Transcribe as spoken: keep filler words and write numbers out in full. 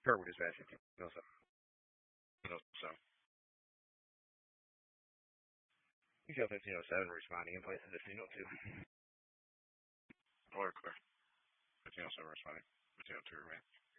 Kurt with his bad fifteen oh seven. So you feel fifteen oh seven responding in place of fifteen oh two. Clear, clear. fifteen oh seven responding. fifteen oh two remain.